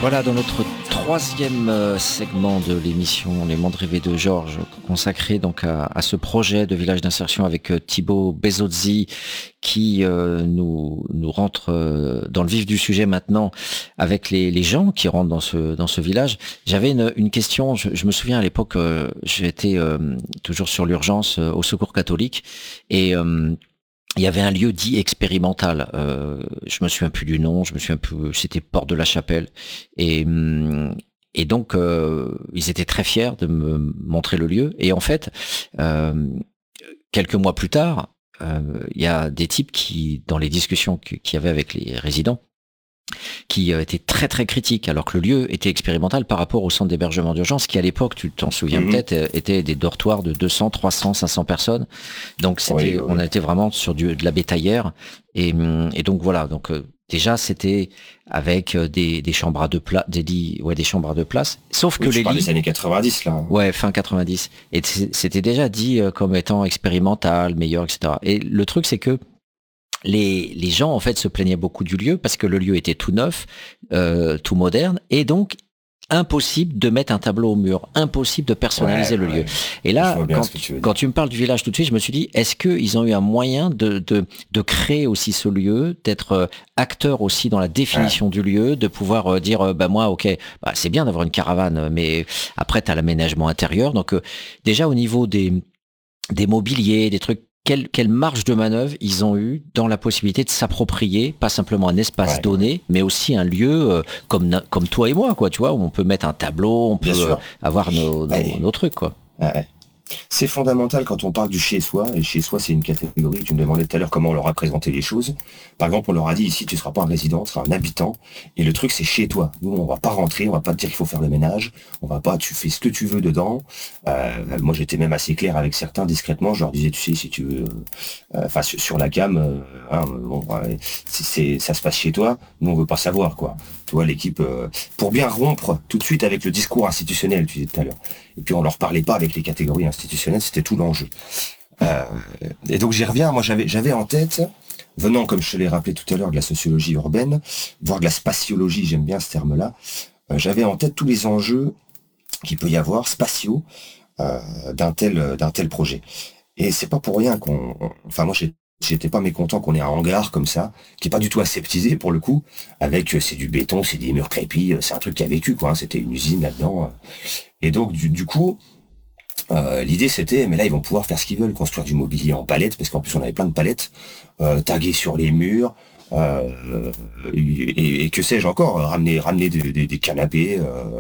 Voilà, dans notre troisième segment de l'émission Les Mondes Rêvés de Georges, consacré donc à ce projet de village d'insertion avec Thibaut Bezzozzi, qui nous rentre dans le vif du sujet maintenant avec les gens qui rentrent dans ce village. J'avais une question, je me souviens à l'époque, j'étais toujours sur l'urgence au Secours catholique et il y avait un lieu dit expérimental. Je me souviens plus du nom. C'était Porte de la Chapelle. Et, et donc, ils étaient très fiers de me montrer le lieu. Et en fait, euh, quelques mois plus tard, il y a des types qui, dans les discussions qu'il y avait avec les résidents, qui était très très critique, alors que le lieu était expérimental par rapport au centre d'hébergement d'urgence, qui à l'époque, tu t'en souviens peut-être, était des dortoirs de 200, 300, 500 personnes. Donc c'était, on était vraiment sur de la bétaillère. Et donc voilà, donc déjà c'était avec des chambres à deux places, des lits, des chambres à deux places. Sauf que les lits, des années 90 là. Ouais, fin 90. Et c'était déjà dit comme étant expérimental, meilleur, etc. Et le truc c'est que les gens en fait se plaignaient beaucoup du lieu parce que le lieu était tout neuf, tout moderne, et donc impossible de mettre un tableau au mur, impossible de personnaliser le lieu. Et là, quand tu me parles du village tout de suite, je me suis dit, est-ce qu'ils ont eu un moyen de créer aussi ce lieu, d'être acteur aussi dans la définition du lieu, de pouvoir dire, moi, ok, c'est bien d'avoir une caravane, mais après, tu as l'aménagement intérieur. Donc déjà au niveau des mobiliers, des trucs, quelle marge de manœuvre ils ont eu dans la possibilité de s'approprier, pas simplement un espace donné, mais aussi un lieu comme toi et moi, quoi, tu vois, où on peut mettre un tableau, on peut avoir nos trucs, quoi. C'est fondamental quand on parle du chez-soi, et chez-soi c'est une catégorie, tu me demandais tout à l'heure comment on leur a présenté les choses. Par exemple, on leur a dit ici tu seras pas un résident, tu seras un habitant, et le truc c'est chez toi. Nous on va pas rentrer, on va pas te dire qu'il faut faire le ménage, on va pas, tu fais ce que tu veux dedans. Moi j'étais même assez clair avec certains discrètement, je leur disais tu sais si tu veux, sur la cam, ça se passe chez toi, nous on veut pas savoir quoi. Tu vois l'équipe, pour bien rompre tout de suite avec le discours institutionnel, tu disais tout à l'heure. Et puis on leur parlait pas avec les catégories institutionnelles, c'était tout l'enjeu. Et donc j'y reviens, moi j'avais en tête, venant comme je te l'ai rappelé tout à l'heure de la sociologie urbaine, voire de la spatiologie, j'aime bien ce terme-là, j'avais en tête tous les enjeux qu'il peut y avoir spatiaux d'un tel projet. Et c'est pas pour rien moi j'étais pas mécontent qu'on ait un hangar comme ça, qui est pas du tout aseptisé pour le coup, avec c'est du béton, c'est des murs crépis, c'est un truc qui a vécu quoi, c'était une usine là-dedans. Et donc du coup, l'idée c'était, mais là ils vont pouvoir faire ce qu'ils veulent, construire du mobilier en palette, parce qu'en plus on avait plein de palettes, taguées sur les murs, et que sais-je encore, ramener des canapés,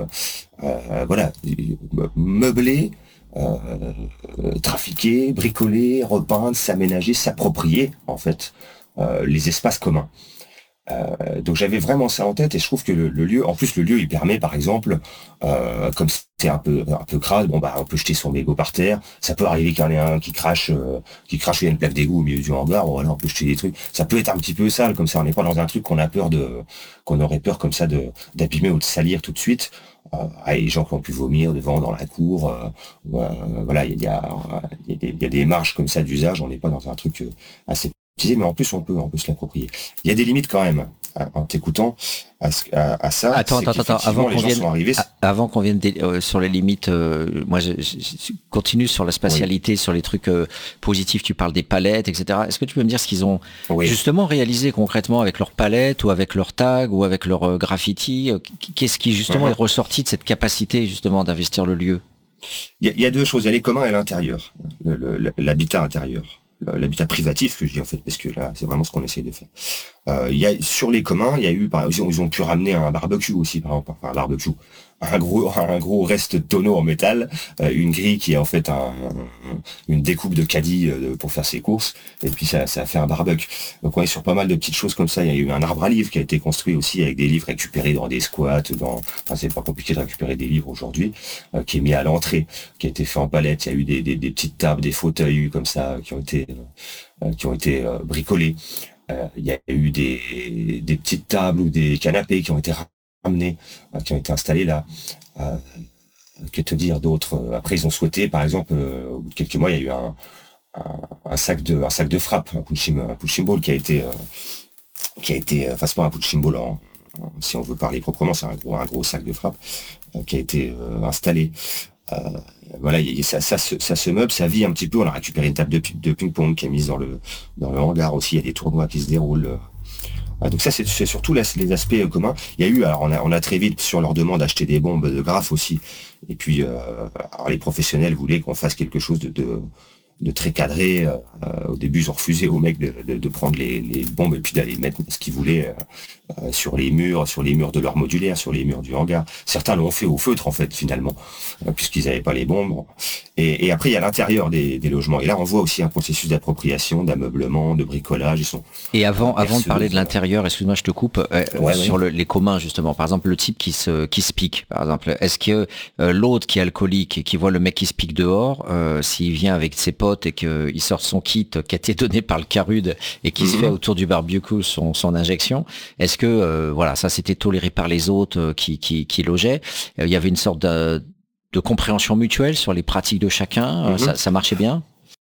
meubler, trafiquer, bricoler, repeindre, s'aménager, s'approprier en fait les espaces communs. Donc j'avais vraiment ça en tête et je trouve que le lieu, en plus le lieu il permet par exemple, comme c'est un peu crade, on peut jeter son mégot par terre, ça peut arriver qu'il y en ait un qui crache il y a une plaque d'égout au milieu du hangar, voilà on peut jeter des trucs, ça peut être un petit peu sale comme ça, on n'est pas dans un truc qu'on aurait peur comme ça d'abîmer ou de salir tout de suite. Les gens qui ont pu vomir devant dans la cour, voilà il y a des marges comme ça d'usage, on n'est pas dans un truc assez mais en plus on peut se l'approprier. Il y a des limites quand même en t'écoutant à ça. Attends, avant qu'on vienne sur les limites, moi je continue sur la spatialité, sur les trucs positifs, tu parles des palettes, etc. Est-ce que tu peux me dire ce qu'ils ont justement réalisé concrètement avec leurs palettes ou avec leurs tags ou avec leurs graffiti, qu'est-ce qui justement est ressorti de cette capacité justement d'investir le lieu? Il y a deux choses, il y a les communs et l'intérieur, l'habitat intérieur. L'habitat privatif que je dis en fait, parce que là c'est vraiment ce qu'on essaye de faire. Sur les communs, il y a eu ils ont pu ramener un barbecue aussi, par exemple, un barbecue, un gros reste tonneau en métal, une grille qui est en fait une découpe de caddie pour faire ses courses, et puis ça a fait un barbecue. Donc on est sur pas mal de petites choses comme ça. Il y a eu un arbre à livres qui a été construit aussi avec des livres récupérés dans des squats, c'est pas compliqué de récupérer des livres aujourd'hui, qui est mis à l'entrée, qui a été fait en palette. Il y a eu des petites tables, des fauteuils comme ça qui ont été bricolés. Il y a eu des petites tables ou des canapés qui ont été ramenés, qui ont été installés là. Que te dire d'autre? Après, ils ont souhaité, par exemple, au bout de quelques mois, il y a eu un sac de frappe, un punching ball qui a été, c'est pas un punching ball Si on veut parler proprement, c'est un gros sac de frappe qui a été installé. Euh, voilà, ça se meuble, ça vit un petit peu. On a récupéré une table de ping-pong qui est mise dans le hangar aussi. Il y a des tournois qui se déroulent. Donc ça, c'est surtout les aspects communs. Il y a eu, alors on a très vite, sur leur demande, acheté des bombes de graphes aussi. Et puis, alors les professionnels voulaient qu'on fasse quelque chose de très cadré. Au début, ils ont refusé aux mecs de prendre les bombes et puis d'aller mettre ce qu'ils voulaient sur les murs de leur modulaire, sur les murs du hangar. Certains l'ont fait au feutre, en fait, finalement, puisqu'ils n'avaient pas les bombes. Et après, il y a l'intérieur des logements. Et là, on voit aussi un processus d'appropriation, d'ameublement, de bricolage. Et avant de parler de l'intérieur, excuse-moi, je te coupe, sur les communs, justement. Par exemple, le type qui se pique, par exemple. Est-ce que l'autre qui est alcoolique et qui voit le mec qui se pique dehors, s'il vient avec ses potes et qu'il sort son kit qui a été donné par le Carude et qui se fait autour du barbecue son injection, est-ce que voilà, ça c'était toléré par les autres qui logeaient? Il y avait une sorte de compréhension mutuelle sur les pratiques de chacun. Ça marchait bien?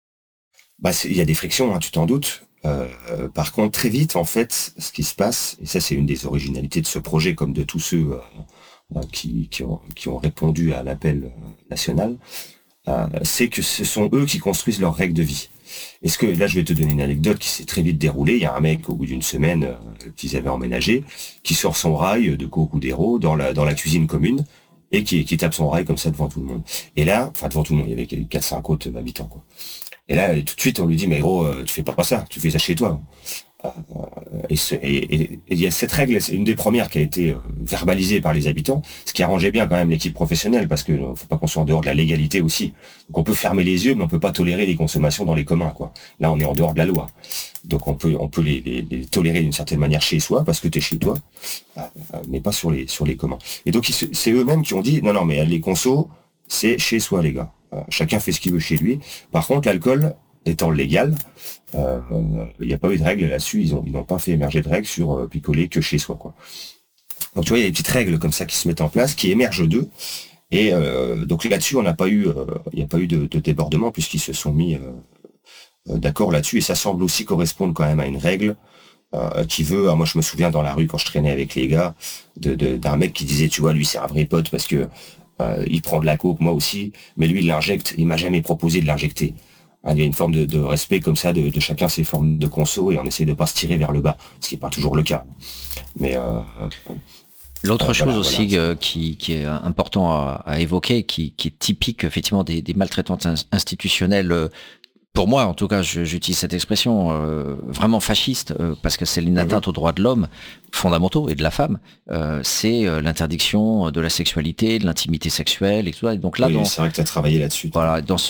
Il y a des frictions, hein, tu t'en doutes. Par contre, très vite, en fait, ce qui se passe, et ça c'est une des originalités de ce projet, comme de tous ceux qui ont répondu à l'appel national, c'est que ce sont eux qui construisent leurs règles de vie. Est-ce que là, je vais te donner une anecdote qui s'est très vite déroulée. Il y a un mec au bout d'une semaine qu'ils avaient emménagé, qui sort son rail de Coke ou d'Hérault dans la cuisine commune et qui tape son rail comme ça devant tout le monde. Et là, enfin devant tout le monde, il y avait 4-5 autres habitants, quoi. Et là, tout de suite, on lui dit, mais gros, tu fais pas ça, tu fais ça chez toi. Et il y a cette règle, c'est une des premières qui a été verbalisée par les habitants, ce qui arrangeait bien quand même l'équipe professionnelle, parce que faut pas qu'on soit en dehors de la légalité aussi. Donc on peut fermer les yeux, mais on peut pas tolérer les consommations dans les communs, quoi. Là, on est en dehors de la loi. Donc on peut les tolérer d'une certaine manière chez soi, parce que t'es chez toi, mais pas sur les communs. Et donc c'est eux-mêmes qui ont dit, non, mais les consos, c'est chez soi, les gars. Chacun fait ce qu'il veut chez lui. Par contre, l'alcool étant légal, il n'y a pas eu de règles là-dessus. Ils n'ont pas fait émerger de règles sur picoler que chez soi, quoi. Donc tu vois, il y a des petites règles comme ça qui se mettent en place, qui émergent d'eux. Et donc là-dessus, il n'y a pas eu de débordement puisqu'ils se sont mis d'accord là-dessus. Et ça semble aussi correspondre quand même à une règle qui veut. Moi, je me souviens dans la rue quand je traînais avec les gars d'un mec qui disait, tu vois, lui c'est un vrai pote parce que il prend de la coke, moi aussi, mais lui il l'injecte. Il m'a jamais proposé de l'injecter. Il y a une forme de respect comme ça de chacun ses formes de conso et on essaie de pas se tirer vers le bas, ce qui n'est pas toujours le cas. Mais l'autre chose aussi qui est important à évoquer, qui est typique effectivement des maltraitances institutionnelles. Pour moi, en tout cas, j'utilise cette expression vraiment fasciste parce que c'est une atteinte aux droits de l'homme fondamentaux et de la femme. C'est l'interdiction de la sexualité, de l'intimité sexuelle et tout ça. Et donc là, oui, c'est vrai que tu as travaillé là-dessus. Voilà, dans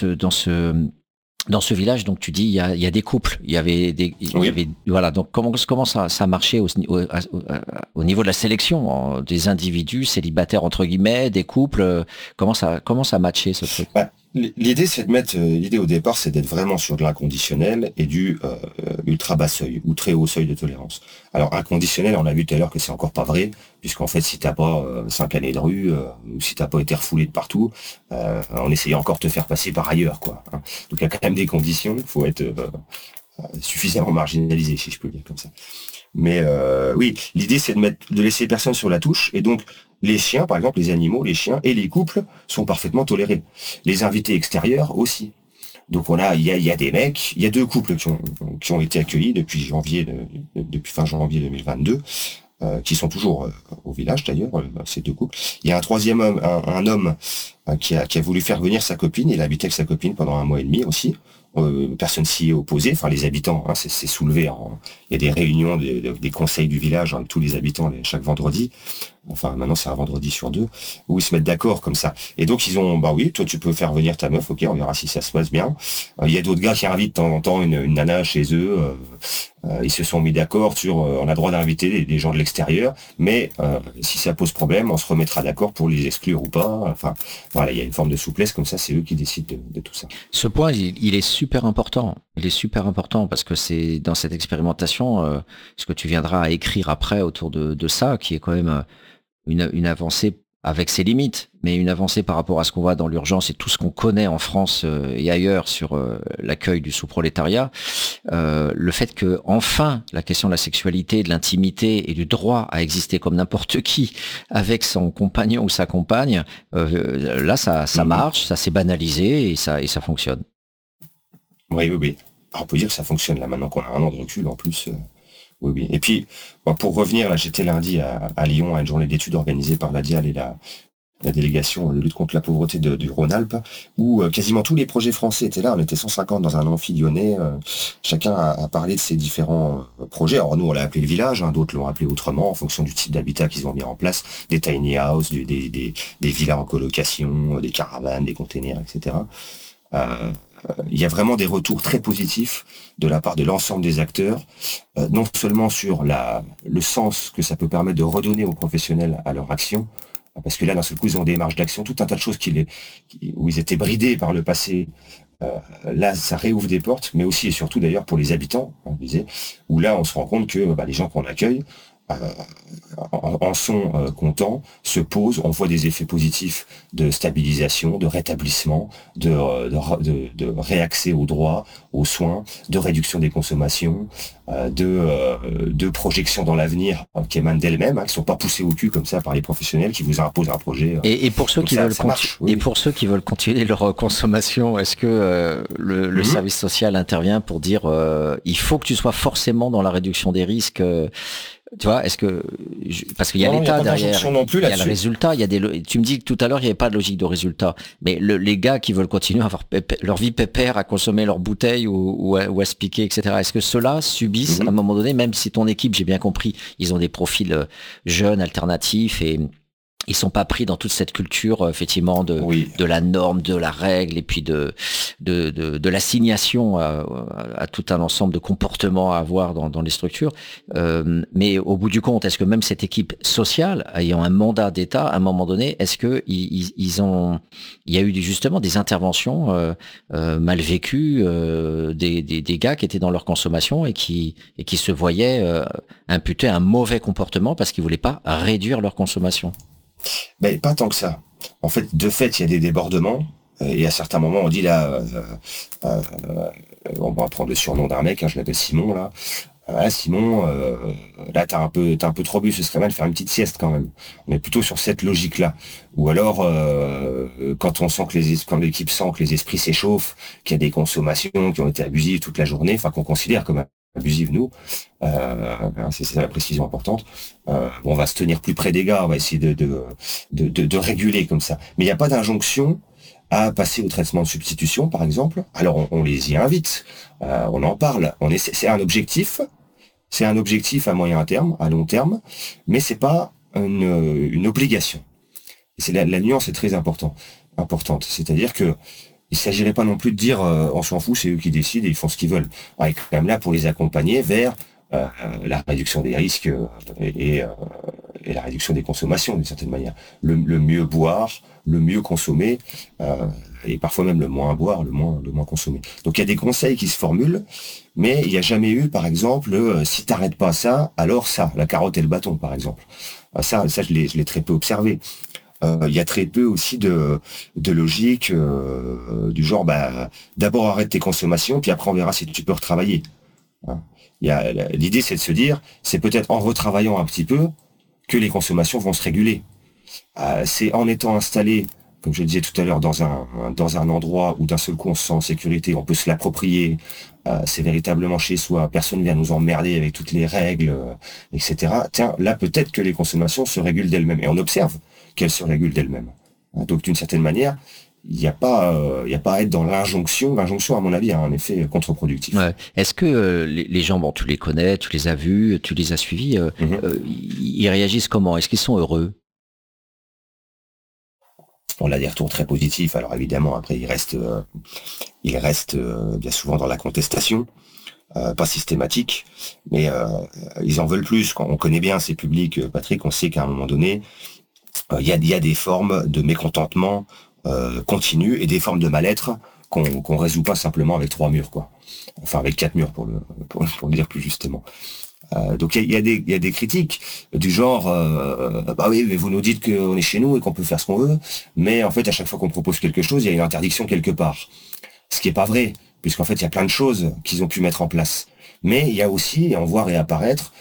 ce village, donc tu dis il y a des couples, il y avait voilà, donc comment ça marchait au niveau de la sélection des individus célibataires entre guillemets, des couples, comment ça matchait ce truc? L'idée c'est de mettre l'idée au départ c'est d'être vraiment sur de l'inconditionnel et du ultra bas seuil ou très haut seuil de tolérance. Alors inconditionnel, on a vu tout à l'heure que c'est encore pas vrai, puisqu'en fait si t'as pas 5 années de rue ou si t'as pas été refoulé de partout, on essayait encore de te faire passer par ailleurs, quoi, hein. Donc il y a quand même des conditions, il faut être suffisamment marginalisé, si je peux le dire comme ça. Mais oui, l'idée c'est de laisser personne sur la touche, et donc les chiens, par exemple, les animaux, les chiens et les couples sont parfaitement tolérés. Les invités extérieurs aussi. Donc il y a des mecs, il y a 2 couples qui ont été accueillis depuis fin janvier 2022, qui sont toujours au village d'ailleurs, ces 2 couples. Il y a un troisième homme, un homme qui a voulu faire venir sa copine, il a habité avec sa copine pendant 1 mois et demi aussi. Personne s'y est opposé, enfin les habitants, hein, c'est soulevé. Il y a des réunions des conseils du village, hein, tous les habitants chaque vendredi. Enfin maintenant c'est un vendredi sur 2 où ils se mettent d'accord comme ça. Et donc ils ont, bah oui, toi tu peux faire venir ta meuf, ok, on verra si ça se passe bien. Il y a d'autres gars qui invitent de temps en temps une nana chez eux. Ils se sont mis d'accord sur, on a droit d'inviter des gens de l'extérieur, mais si ça pose problème, on se remettra d'accord pour les exclure ou pas. Enfin voilà, il y a une forme de souplesse comme ça, c'est eux qui décident de tout ça. Ce point, il est super important. Il est super important parce que c'est dans cette expérimentation, ce que tu viendras à écrire après autour de ça, qui est quand même une avancée avec ses limites, mais une avancée par rapport à ce qu'on voit dans l'urgence et tout ce qu'on connaît en France et ailleurs sur l'accueil du sous-prolétariat. Le fait que enfin la question de la sexualité, de l'intimité et du droit à exister comme n'importe qui avec son compagnon ou sa compagne, là ça marche, ça s'est banalisé et ça fonctionne. Oui. Alors, on peut dire que ça fonctionne là maintenant qu'on a un an de recul en plus. Oui. Et puis, pour revenir, là, j'étais lundi à Lyon à une journée d'études organisée par la DIAL et la délégation de lutte contre la pauvreté du Rhône-Alpes, où quasiment tous les projets français étaient là. On était 150 dans un amphi lyonnais. Chacun a parlé de ses différents projets. Alors nous, on l'a appelé le village, d'autres l'ont appelé autrement, en fonction du type d'habitat qu'ils ont mis en place. Des tiny houses, des villas en colocation, des caravanes, des containers, etc. Il y a vraiment des retours très positifs de la part de l'ensemble des acteurs, non seulement sur le sens que ça peut permettre de redonner aux professionnels à leur action, parce que là, d'un seul coup, ils ont des marges d'action, tout un tas de choses où ils étaient bridés par le passé. Là, ça réouvre des portes, mais aussi et surtout d'ailleurs pour les habitants, on disait, où là, on se rend compte que les gens qu'on accueille en sont contents, se posent, on voit des effets positifs de stabilisation, de rétablissement, de réaccès aux droits, aux soins, de réduction des consommations, de projection dans l'avenir qui émanent d'elles-mêmes, qui sont pas poussées au cul comme ça par les professionnels qui vous imposent un projet. Et pour ceux qui pour ceux qui veulent continuer leur consommation, est-ce que le service social intervient pour dire il faut que tu sois forcément dans la réduction des risques? Tu vois, parce qu'il y a l'État derrière, il y a le résultat, tu me dis que tout à l'heure il n'y avait pas de logique de résultat, mais les gars qui veulent continuer à avoir leur vie pépère, à consommer leurs bouteilles ou à se piquer, etc. Est-ce que ceux-là subissent à un moment donné, même si ton équipe, j'ai bien compris, ils ont des profils jeunes, alternatifs et ils sont pas pris dans toute cette culture effectivement de la norme, de la règle et puis de l'assignation à tout un ensemble de comportements à avoir dans les structures. Mais au bout du compte, est-ce que même cette équipe sociale ayant un mandat d'État, à un moment donné, est-ce que il y a eu justement des interventions mal vécues des gars qui étaient dans leur consommation et qui se voyaient imputer un mauvais comportement parce qu'ils voulaient pas réduire leur consommation? Ben, pas tant que ça. En fait, de fait, il y a des débordements. Et à certains moments, on dit là, on va prendre le surnom d'un mec, je l'appelle Simon là. Simon, là t'as un peu trop bu, ce serait mal de faire une petite sieste quand même. On est plutôt sur cette logique-là. Ou alors, quand l'équipe sent que les esprits s'échauffent, qu'il y a des consommations qui ont été abusives toute la journée, enfin qu'on considère comme abusive nous, c'est la précision importante. On va se tenir plus près des gars, on va essayer de réguler comme ça. Mais il n'y a pas d'injonction à passer au traitement de substitution, par exemple. Alors on les y invite, on en parle. C'est un objectif à moyen terme, à long terme, mais c'est pas une obligation. Et c'est la nuance est très importante. C'est-à-dire que il s'agirait pas non plus de dire on s'en fout, c'est eux qui décident et ils font ce qu'ils veulent. On est quand même là pour les accompagner vers la réduction des risques et la réduction des consommations d'une certaine manière. Le mieux boire, le mieux consommer et parfois même le moins boire, le moins consommer. Donc il y a des conseils qui se formulent, mais il n'y a jamais eu, par exemple, si t'arrêtes pas ça, alors ça, la carotte et le bâton, par exemple. Ça je l'ai très peu observé. Il y a très peu aussi de logique du genre d'abord arrête tes consommations puis après on verra si tu peux retravailler. L'idée c'est de se dire c'est peut-être en retravaillant un petit peu que les consommations vont se réguler. C'est en étant installé, comme je le disais tout à l'heure, dans un endroit où d'un seul coup on se sent en sécurité, on peut se l'approprier, c'est véritablement chez soi, personne ne vient nous emmerder avec toutes les règles, etc. Tiens, là peut-être que les consommations se régulent d'elles-mêmes et on observe qu'elles se régulent d'elles-mêmes. Donc d'une certaine manière, il n'y a pas à être dans l'injonction. L'injonction, à mon avis, a un effet contre-productif. Ouais. Est-ce que les gens, tu les connais, tu les as vus, tu les as suivis, ils réagissent comment? Est-ce qu'ils sont heureux? On a des retours très positifs. Alors évidemment, après, ils restent bien souvent dans la contestation, pas systématique, mais ils en veulent plus. Quand on connaît bien ces publics, Patrick, on sait qu'à un moment donné, il y a des formes de mécontentement continu et des formes de mal-être qu'on résout pas simplement avec 3 murs, quoi. Enfin avec 4 murs pour le dire plus justement. Donc il y a des critiques du genre bah oui, mais vous nous dites qu'on est chez nous et qu'on peut faire ce qu'on veut, mais en fait à chaque fois qu'on propose quelque chose, il y a une interdiction quelque part. Ce qui est pas vrai, puisqu'en fait il y a plein de choses qu'ils ont pu mettre en place. Mais il y a aussi, et on voit réapparaître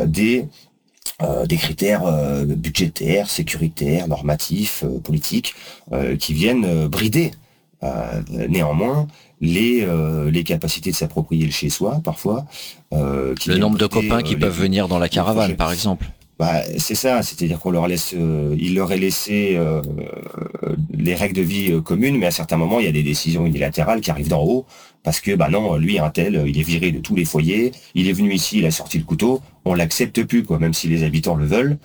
des critères budgétaires, sécuritaires, normatifs, politiques, qui viennent brider néanmoins les capacités de s'approprier le chez-soi, parfois. Qui Le viennent nombre de brider, copains qui peuvent venir dans la caravane, par exemple. bah, c'est ça, c'est-à-dire qu'on leur laisse, il leur est laissé les règles de vie communes, mais à certains moments, il y a des décisions unilatérales qui arrivent d'en haut, parce que bah non, lui, un tel, il est viré de tous les foyers, il est venu ici, il a sorti le couteau, on l'accepte plus, quoi, même si les habitants le veulent,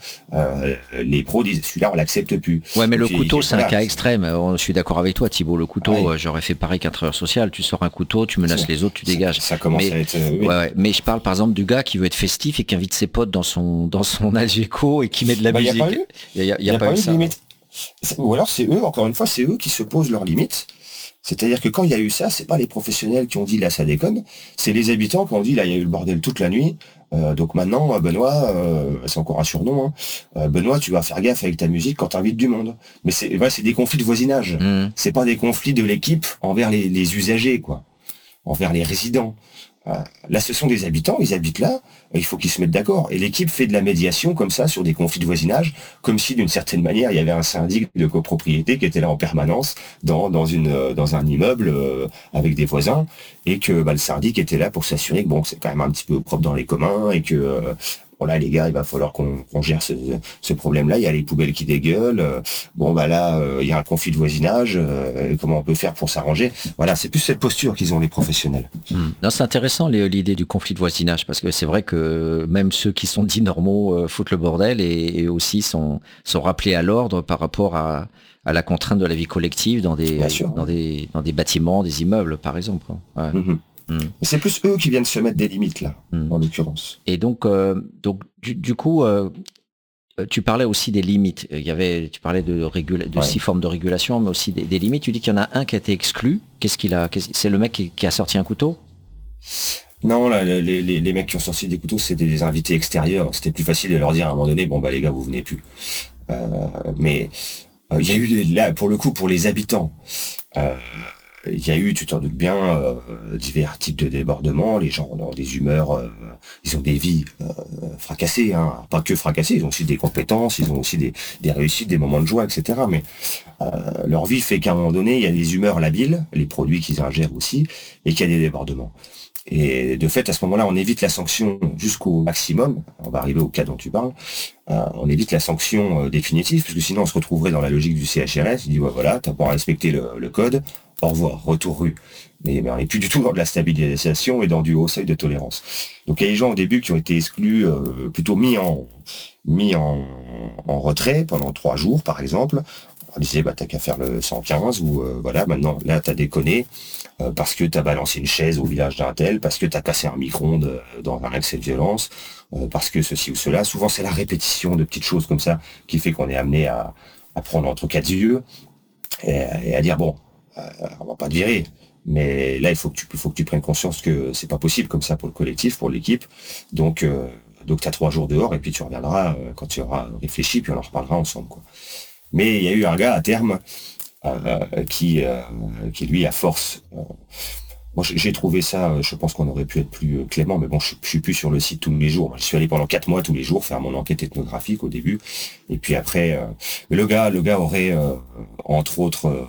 les pros disent celui-là, on l'accepte plus. Ouais, mais Donc, le couteau, c'est un voilà, cas extrême. Je suis d'accord avec toi, Thibaut. Le couteau, ouais, j'aurais fait pareil qu'un travailleur social. Tu sors un couteau, tu bien menaces sûr. les autres, tu dégages. Ça commence Mais à être, ouais, oui. ouais. Mais je parle par exemple du gars qui veut être festif et qui invite ses potes dans son Algeco et qui met de la Bah, il n'y a musique. pas eu, Il y il a y a pas pas eu eu de ça. limite. Ou alors c'est eux, encore une fois, c'est eux qui se posent leurs limites. C'est-à-dire que quand il y a eu ça, c'est pas les professionnels qui ont dit là ça déconne, c'est les habitants qui ont dit là il y a eu le bordel toute la nuit. Donc maintenant, Benoît, c'est encore un surnom, hein, Benoît, tu vas faire gaffe avec ta musique quand t'invites du monde. Mais c'est des conflits de voisinage. Hmm. C'est pas des conflits de l'équipe envers les usagers, quoi, envers les résidents. Euh, Là, ce sont des habitants, ils habitent là, il faut qu'ils se mettent d'accord. Et l'équipe fait de la médiation comme ça sur des conflits de voisinage, comme si d'une certaine manière, il y avait un syndic de copropriété qui était là en permanence dans un immeuble avec des voisins, et que bah, le syndic était là pour s'assurer que bon, c'est quand même un petit peu propre dans les communs, et que bon là les gars, il va falloir qu'on gère ce problème-là. Il y a les poubelles qui dégueulent. Bon bah là, il y a un conflit de voisinage. Comment on peut faire pour s'arranger? Voilà, c'est plus cette posture qu'ils ont les professionnels. Hmm. Non, c'est intéressant l'idée du conflit de voisinage parce que c'est vrai que même ceux qui sont dits normaux foutent le bordel et aussi sont rappelés à l'ordre par rapport à la contrainte de la vie collective Bien sûr. Ouais. dans des bâtiments, des immeubles par exemple. Ouais. Mhm. Hmm. C'est plus eux qui viennent se mettre des limites là, Hmm. en l'occurrence. Et donc du coup, tu parlais aussi des limites. Tu parlais de Ouais. 6 formes de régulation, mais aussi des limites. Tu dis qu'il y en a un qui a été exclu. C'est le mec qui a sorti un couteau? Non, là, les mecs qui ont sorti des couteaux, c'était des invités extérieurs. C'était plus facile de leur dire à un moment donné, bon bah les gars, vous venez plus. Mais il y a eu là pour le coup pour les habitants. euh, Il y a eu, tu t'en doutes bien, divers types de débordements. Les gens ont des humeurs, ils ont des vies fracassées, hein. Pas que fracassées, ils ont aussi des compétences, ils ont aussi des réussites, des moments de joie, etc. Mais leur vie fait qu'à un moment donné, il y a des humeurs labiles, les produits qu'ils ingèrent aussi, et qu'il y a des débordements. Et de fait, à ce moment-là, on évite la sanction jusqu'au maximum. On va arriver au cas dont tu parles. On évite la sanction définitive, parce que sinon on se retrouverait dans la logique du CHRS. Il dit, ouais, voilà, t'as pas respecté le code, au revoir, retour rue. Mais on n'est plus du tout dans de la stabilisation et dans du haut seuil de tolérance. Donc il y a des gens au début qui ont été exclus, plutôt mis en retrait pendant 3 jours, par exemple. On disait, bah t'as qu'à faire le 115, ou voilà, maintenant, là, t'as déconné, parce que t'as balancé une chaise au village d'un tel, parce que t'as cassé un micro-ondes dans un excès de violence, parce que ceci ou cela. Souvent, c'est la répétition de petites choses comme ça qui fait qu'on est amené à prendre entre 4 yeux et à dire, bon, on va pas te virer. Mais là, faut que tu prennes conscience que c'est pas possible comme ça pour le collectif, pour l'équipe. Donc t'as 3 jours dehors et puis tu reviendras quand tu auras réfléchi, puis on en reparlera ensemble, quoi. Mais il y a eu un gars à terme qui lui, à force, moi j'ai trouvé ça, je pense qu'on aurait pu être plus clément, mais bon, je suis plus sur le site tous les jours. Je suis allé pendant 4 mois tous les jours faire mon enquête ethnographique au début, et puis après, mais le gars aurait entre autres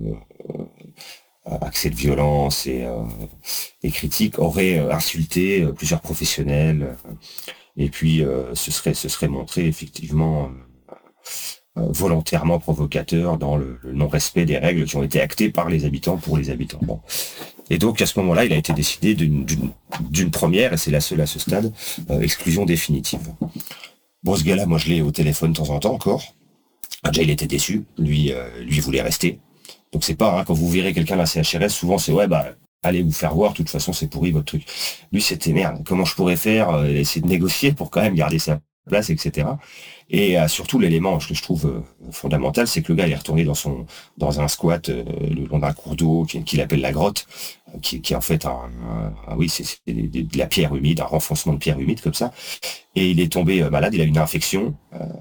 accès de violence et critique, aurait insulté plusieurs professionnels, et puis ce serait montré effectivement volontairement provocateur dans le non-respect des règles qui ont été actées par les habitants pour les habitants. Bon. Et donc à ce moment-là, il a été décidé d'une première, et c'est la seule à ce stade, exclusion définitive. Bon, ce gars-là, moi je l'ai au téléphone de temps en temps encore. Déjà, il était déçu, lui voulait rester. Donc c'est pas, hein, quand vous verrez quelqu'un de la CHRS, souvent c'est ouais, bah allez vous faire voir, de toute façon c'est pourri votre truc. Lui c'était merde, comment je pourrais faire, essayer de négocier pour quand même garder ça place, etc. Et surtout l'élément que je trouve fondamental, c'est que le gars il est retourné dans un squat le long d'un cours d'eau qu'il appelle la grotte, qui est en fait oui c'est de la pierre humide, un renfoncement de pierre humide comme ça. Et il est tombé malade, il a eu une infection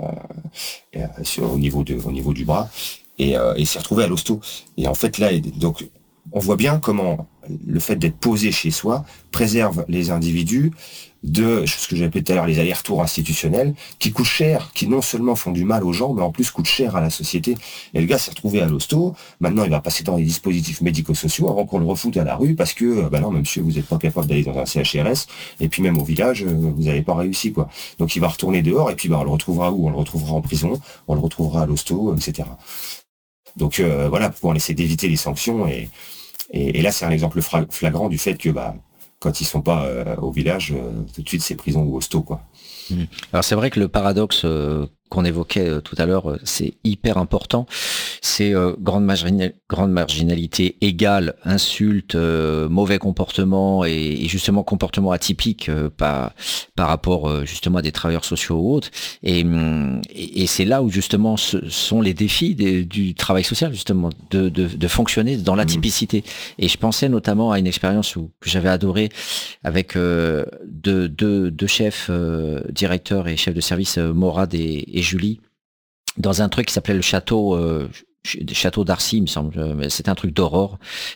au niveau du bras et il s'est retrouvé à l'hosto. Et en fait là, donc on voit bien comment le fait d'être posé chez soi préserve les individus de ce que j'appelais tout à l'heure les allers-retours institutionnels qui coûtent cher, qui non seulement font du mal aux gens, mais en plus coûtent cher à la société. Et le gars s'est retrouvé à l'hosto, maintenant il va passer dans les dispositifs médico-sociaux avant qu'on le refoute à la rue parce que, non, monsieur, vous n'êtes pas capable d'aller dans un CHRS, et puis même au village, vous n'avez pas réussi, quoi. Donc il va retourner dehors, et puis on le retrouvera où? On le retrouvera en prison, on le retrouvera à l'hosto, etc. Donc voilà pourquoi on essaie d'éviter les sanctions, et là c'est un exemple flagrant du fait que quand ils sont pas au village, tout de suite c'est prison ou hosto, quoi. Alors c'est vrai que le paradoxe qu'on évoquait tout à l'heure, c'est hyper important. C'est grande marginalité égale insulte, mauvais comportement et justement comportement atypique par rapport justement à des travailleurs sociaux ou autres. Et c'est là où justement ce sont les défis du travail social, justement, de fonctionner dans l'atypicité. Et je pensais notamment à une expérience que j'avais adorée avec deux chefs, directeurs et chefs de service, Morad et Julie, dans un truc qui s'appelait le château d'Arcy, il me semble, mais c'était un truc d'aurore.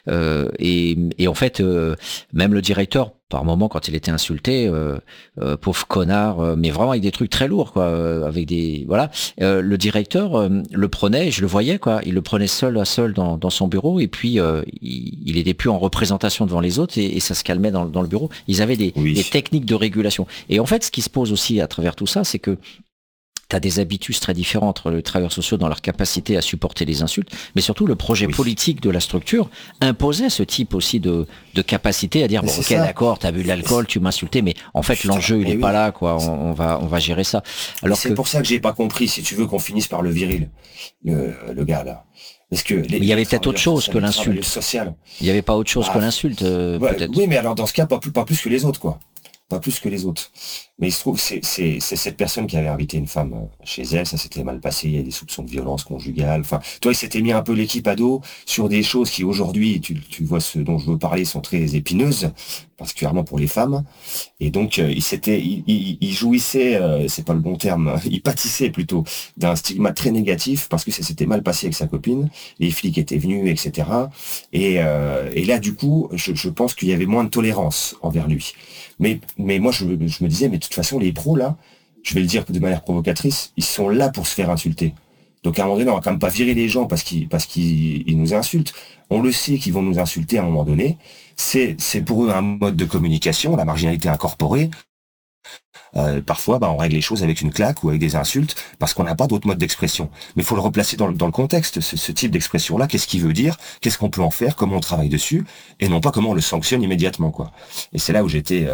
Et en fait, même le directeur, par moment, quand il était insulté, pauvre connard, mais vraiment avec des trucs très lourds, quoi, avec des voilà. Le directeur le prenait, je le voyais, quoi. Il le prenait seul à seul dans son bureau, et puis il était plus en représentation devant les autres, et ça se calmait dans le bureau. Ils avaient des techniques de régulation. Et en fait, ce qui se pose aussi à travers tout ça, c'est que tu as des habitudes très différentes entre les travailleurs sociaux dans leur capacité à supporter les insultes, mais surtout le projet politique de la structure imposait ce type aussi de capacité à dire, ok, d'accord, tu as bu de l'alcool, tu m'insultais, mais en fait l'enjeu il est pas là, quoi. On va gérer ça. Alors c'est pour ça que j'ai pas compris, si tu veux, qu'on finisse par le viril, le gars là. Parce que il y avait peut-être autre chose que l'insulte. Il y avait pas autre chose que l'insulte, peut-être. Oui, mais alors dans ce cas, pas plus que les autres, quoi. Pas plus que les autres. Mais il se trouve, c'est cette personne qui avait invité une femme chez elle, ça s'était mal passé, il y a des soupçons de violence conjugale. Enfin, toi, il s'était mis un peu l'équipe à dos sur des choses qui aujourd'hui, tu vois ce dont je veux parler, sont très épineuses, particulièrement pour les femmes. Et donc, il jouissait, c'est pas le bon terme, il pâtissait plutôt d'un stigmate très négatif parce que ça s'était mal passé avec sa copine, les flics étaient venus, etc. Et là, du coup, je pense qu'il y avait moins de tolérance envers lui. Mais moi, je me disais, mais de toute façon, les pros, là, je vais le dire de manière provocatrice, ils sont là pour se faire insulter. Donc, à un moment donné, on va quand même pas virer les gens parce qu'ils nous insultent. On le sait qu'ils vont nous insulter à un moment donné. C'est pour eux un mode de communication, la marginalité incorporée. Parfois, on règle les choses avec une claque ou avec des insultes parce qu'on n'a pas d'autre mode d'expression. Mais il faut le replacer dans le contexte, ce type d'expression-là. Qu'est-ce qu'il veut dire? Qu'est-ce qu'on peut en faire? Comment on travaille dessus? Et non pas comment on le sanctionne immédiatement, quoi. Et c'est là où j'étais,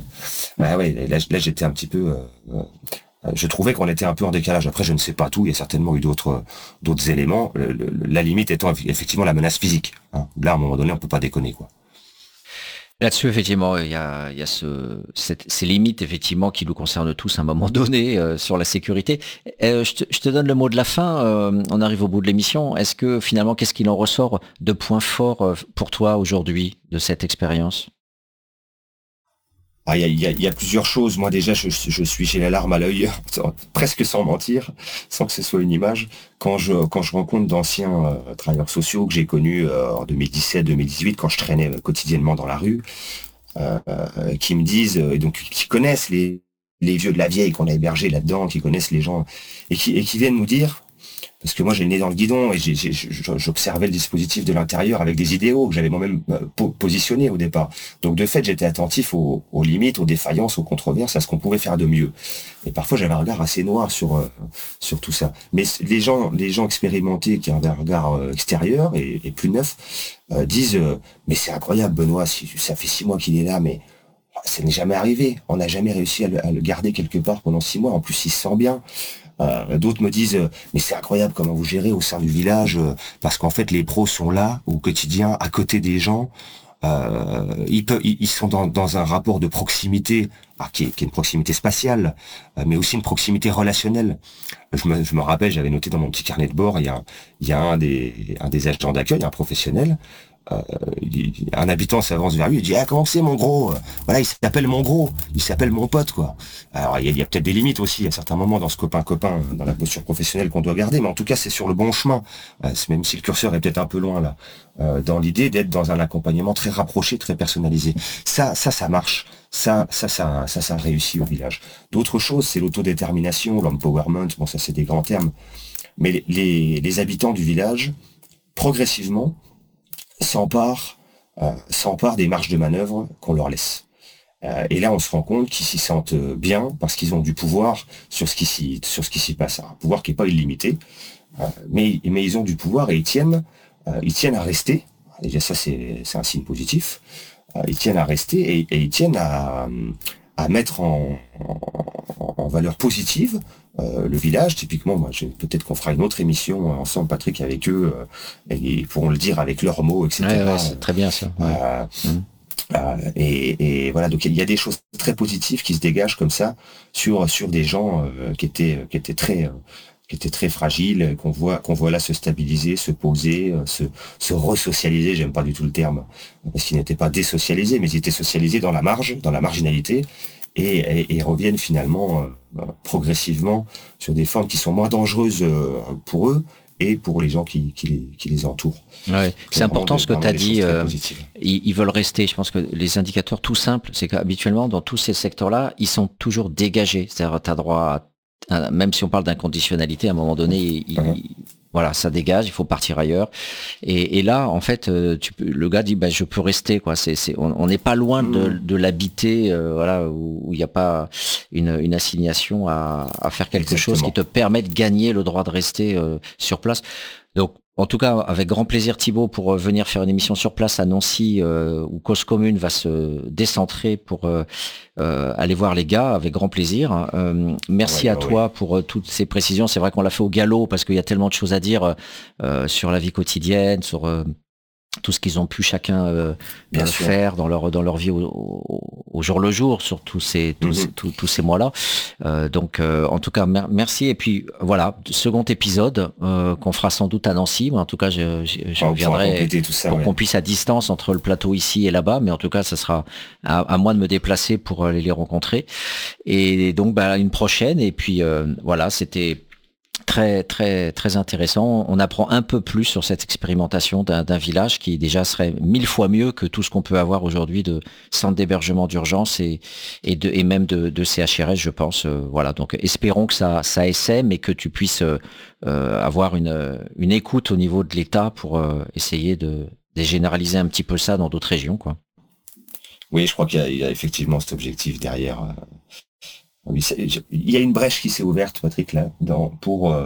là j'étais un petit peu, je trouvais qu'on était un peu en décalage. Après, je ne sais pas tout. Il y a certainement eu d'autres éléments. La limite étant effectivement la menace physique. Hein. Là, à un moment donné, on peut pas déconner, quoi. Là-dessus, effectivement, il y a ces limites, effectivement, qui nous concernent tous à un moment donné sur la sécurité. Je te donne le mot de la fin. On arrive au bout de l'émission. Est-ce que finalement, qu'est-ce qu'il en ressort de points forts pour toi aujourd'hui de cette expérience? Il y a plusieurs choses. Moi déjà, je suis j'ai la larme à l'œil, presque sans mentir, sans que ce soit une image. Quand je rencontre d'anciens travailleurs sociaux que j'ai connus en 2017-2018, quand je traînais quotidiennement dans la rue, qui me disent, et donc qui connaissent les vieux de la vieille qu'on a hébergés là-dedans, qui connaissent les gens, et qui viennent nous dire, parce que moi j'ai le nez dans le guidon et j'observais le dispositif de l'intérieur avec des idéaux que j'avais moi-même positionnés au départ. Donc de fait j'étais attentif aux limites, aux défaillances, aux controverses, à ce qu'on pouvait faire de mieux. Et parfois j'avais un regard assez noir sur tout ça. Mais les gens expérimentés qui avaient un regard extérieur et plus neuf disent mais c'est incroyable Benoît, ça fait 6 mois qu'il est là, mais ça n'est jamais arrivé. On n'a jamais réussi à le garder quelque part pendant 6 mois. En plus il se sent bien. D'autres me disent mais c'est incroyable comment vous gérez au sein du village parce qu'en fait les pros sont là au quotidien à côté des gens Ils sont dans un rapport de proximité, qui est une proximité spatiale, mais aussi une proximité relationnelle. Je me rappelle, j'avais noté dans mon petit carnet de bord, il y a un des agents d'accueil, un professionnel. Euh, un habitant s'avance vers lui et dit comment c'est mon gros, voilà, il s'appelle mon gros, il s'appelle mon pote, quoi. Alors il y a peut-être des limites aussi à certains moments dans ce copain dans la posture professionnelle qu'on doit garder, mais en tout cas c'est sur le bon chemin, même si le curseur est peut-être un peu loin là, dans l'idée d'être dans un accompagnement très rapproché, très personnalisé. Ça marche. Ça réussit au village. D'autres choses, c'est l'autodétermination, l'empowerment, bon ça c'est des grands termes, mais les habitants du village progressivement s'emparent des marges de manœuvre qu'on leur laisse. Et là, on se rend compte qu'ils s'y sentent bien parce qu'ils ont du pouvoir sur ce qui s'y passe. Un pouvoir qui n'est pas illimité, mais ils ont du pouvoir et ils tiennent à rester. Déjà, ça, c'est un signe positif. Ils tiennent à rester et ils tiennent à mettre en valeur positive le village. Typiquement, peut-être qu'on fera une autre émission ensemble, Patrick, avec eux, et ils pourront le dire avec leurs mots, etc. Ouais, c'est très bien ça. Et voilà, donc il y a des choses très positives qui se dégagent comme ça sur des gens qui étaient très fragiles, qu'on voit là se stabiliser, se poser, se resocialiser. J'aime pas du tout le terme parce qu'ils n'étaient pas désocialisés, mais ils étaient socialisés dans la marge, dans la marginalité, et reviennent finalement progressivement sur des formes qui sont moins dangereuses pour eux et pour les gens qui les entourent. Ouais. C'est important ce que tu as dit. Ils veulent rester. Je pense que les indicateurs tout simples, c'est qu'habituellement, dans tous ces secteurs-là, ils sont toujours dégagés. C'est-à-dire, tu as droit même si on parle d'inconditionnalité, à un moment donné, voilà, ça dégage, il faut partir ailleurs. Et là, en fait, le gars dit, je peux rester, quoi. On n'est pas loin de l'habiter, voilà, où il n'y a pas une assignation à faire quelque chose qui te permet de gagner le droit de rester sur place. Donc, en tout cas, avec grand plaisir, Thibaut, pour venir faire une émission sur place à Nancy, où Cause Commune va se décentrer pour aller voir les gars, avec grand plaisir. Merci à toi pour toutes ces précisions. C'est vrai qu'on l'a fait au galop parce qu'il y a tellement de choses à dire sur la vie quotidienne, sur tout ce qu'ils ont pu chacun faire dans leur vie au jour le jour, sur tous ces mois-là. Donc, en tout cas, merci. Et puis, voilà, second épisode qu'on fera sans doute à Nancy. Mais en tout cas, je reviendrai pour qu'on puisse à distance entre le plateau ici et là-bas. Mais en tout cas, ça sera à moi de me déplacer pour aller les rencontrer. Et donc, une prochaine. Et puis, voilà, c'était très très très intéressant. On apprend un peu plus sur cette expérimentation d'un village qui déjà serait 1000 fois mieux que tout ce qu'on peut avoir aujourd'hui de centres d'hébergement d'urgence et même de CHRS, je pense. Voilà, donc espérons que ça essaie, mais que tu puisses avoir une écoute au niveau de l'État pour essayer de généraliser un petit peu ça dans d'autres régions, quoi. Oui, je crois qu'il y a effectivement cet objectif derrière. Oui, il y a une brèche qui s'est ouverte, Patrick, là, pour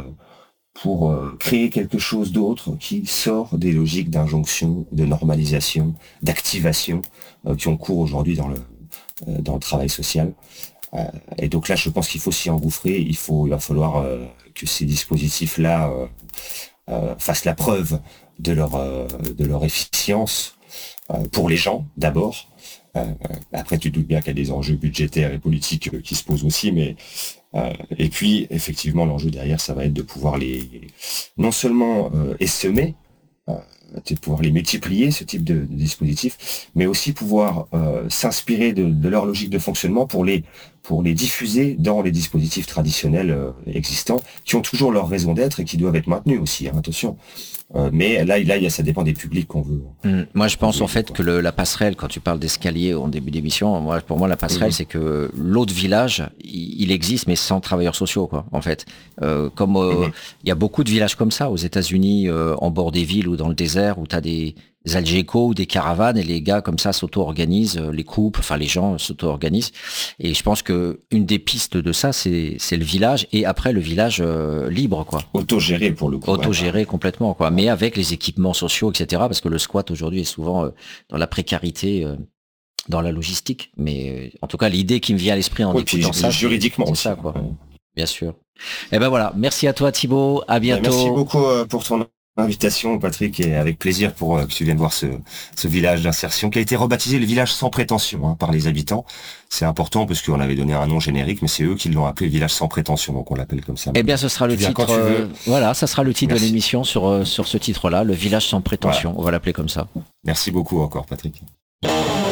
créer quelque chose d'autre qui sort des logiques d'injonction, de normalisation, d'activation qui ont cours aujourd'hui dans le travail social. Et donc là, je pense qu'il faut s'y engouffrer. Il va falloir que ces dispositifs-là fassent la preuve de leur efficience pour les gens d'abord. Après, tu te doutes bien qu'il y a des enjeux budgétaires et politiques qui se posent aussi, mais et puis effectivement, l'enjeu derrière, ça va être de pouvoir non seulement essaimer, de pouvoir les multiplier, ce type de dispositif, mais aussi pouvoir s'inspirer de leur logique de fonctionnement pour les diffuser dans les dispositifs traditionnels existants, qui ont toujours leur raison d'être et qui doivent être maintenus aussi, hein, attention. Mais là, ça dépend des publics qu'on veut. Moi, je pense en fait que la passerelle, quand tu parles d'escalier en début d'émission, pour moi, la passerelle, c'est que l'autre village, il existe, mais sans travailleurs sociaux, quoi. En fait, il y a beaucoup de villages comme ça aux États-Unis, en bord des villes ou dans le désert, où tu as des Algeco ou des caravanes et les gars comme ça s'auto-organisent, les couples, enfin les gens s'auto-organisent. Et je pense que une des pistes de ça, c'est le village et après le village libre, quoi. Autogéré pour le coup. Autogéré complètement, quoi. Mais avec les équipements sociaux, etc. Parce que le squat aujourd'hui est souvent dans la précarité, dans la logistique. Mais en tout cas, l'idée qui me vient à l'esprit en écoutant ça, juridiquement c'est ça, quoi. Bien sûr. Et ben voilà. Merci à toi, Thibaut. À bientôt. Merci beaucoup pour ton Invitation, Patrick, et avec plaisir pour que tu viennes voir ce village d'insertion qui a été rebaptisé le village sans prétention par les habitants. C'est important parce qu'on avait donné un nom générique, mais c'est eux qui l'ont appelé village sans prétention, donc on l'appelle comme ça. Eh bien, ce sera le titre. Voilà, ça sera le titre de l'émission sur ce titre-là, le village sans prétention. Voilà. On va l'appeler comme ça. Merci beaucoup encore, Patrick.